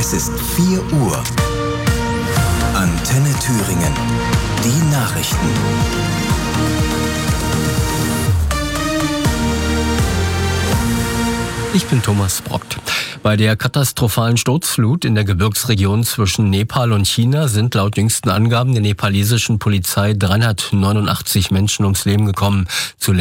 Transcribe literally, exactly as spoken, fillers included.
Es ist vier Uhr. Antenne Thüringen. Die Nachrichten. Ich bin Thomas Brockt. Bei der katastrophalen Sturzflut in der Gebirgsregion zwischen Nepal und China sind laut jüngsten Angaben der nepalesischen Polizei dreihundertneunundachtzig Menschen ums Leben gekommen. Zuletzt